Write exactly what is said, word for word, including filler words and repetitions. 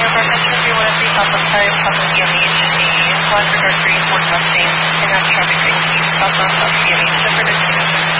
reference review one of three Southwest Drive, Southwest C M H, a flash regard three Ford Mustang, and that's traffic safety, southbound South C M H, for designated.